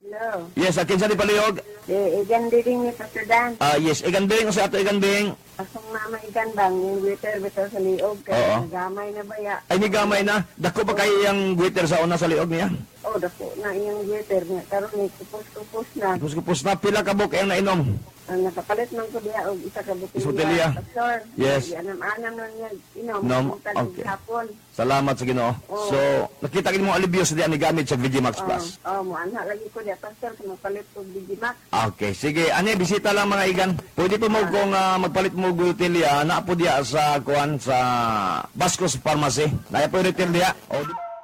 Hello. Yes, akin sa di palihog. Igan din ni Pastor Dan. Yes, igan bing sa ato igan bing. Asong mama igan bang yung waiter bitaw sa liog Oo. kaya nagamay na baya. Ay ni gamay na. Dako pa kayo yung guiter sa una sa liog niya. Oh, dako na iyang waiter nga karon ni kupos na. Kupos na pila ka buk ang nainom. Ang nakapalit man ko diya og isa ka Isa botelya. Pastor. Yes. Anam-anam na niya inom. Nom, Okay. okay. Hapon. Salamat sa Ginoo. Oo. So, nakita kini mo alibyo sa diyan ni gamit sa VG Max Plus. Mo anha lagi ko diya Pastor kung mapalit ko Digimax. Okay, sige. Ani bisita lang mga igan. Pwede po mo kung magpalit mo gutilya na po diya sa kuan sa Bascos Pharmacy. Naya po retail diya. O,